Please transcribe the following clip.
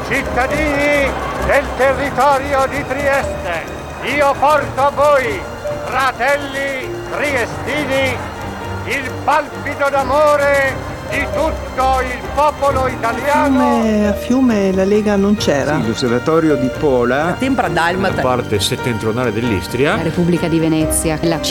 Cittadini del territorio di Trieste, io porto a voi, fratelli triestini, il palpito d'amore di tutto il popolo italiano. A Fiume la Lega non c'era. Sì, l'osservatorio di Pola, Tempra Dalmata, parte settentrionale dell'Istria, la Repubblica di Venezia, la